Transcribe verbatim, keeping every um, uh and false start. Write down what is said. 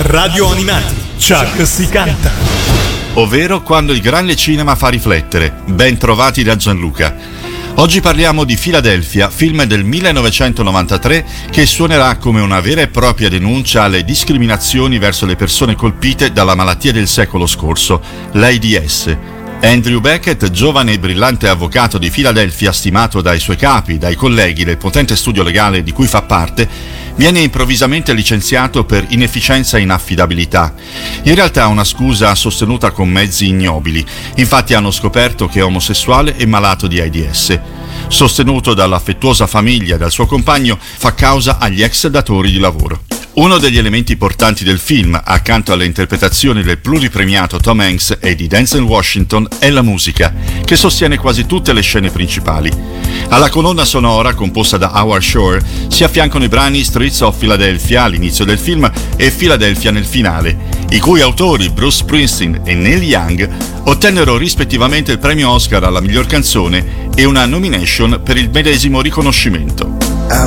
Radio Animati, Chuck si canta. Ovvero Quando il grande cinema fa riflettere. Ben trovati da Gianluca. Oggi parliamo di Philadelphia, film del millenovecentonovantatré che suonerà come una vera e propria denuncia alle discriminazioni verso le persone colpite dalla malattia del secolo scorso, l'AIDS. Andrew Beckett, giovane e brillante avvocato di Philadelphia, stimato dai suoi capi, dai colleghi del potente studio legale di cui fa parte, viene improvvisamente licenziato per inefficienza e inaffidabilità. In realtà una scusa sostenuta con mezzi ignobili. Infatti hanno scoperto che è omosessuale e malato di AIDS. Sostenuto dall'affettuosa famiglia e dal suo compagno, fa causa agli ex datori di lavoro. Uno degli elementi portanti del film, accanto alle interpretazioni del pluripremiato Tom Hanks e di Denzel Washington, è la musica, che sostiene quasi tutte le scene principali. Alla colonna sonora, composta da Howard Shore, si affiancano i brani Streets of Philadelphia all'inizio del film e Philadelphia nel finale, i cui autori, Bruce Springsteen e Neil Young, ottennero rispettivamente il premio Oscar alla miglior canzone e una nomination per il medesimo riconoscimento.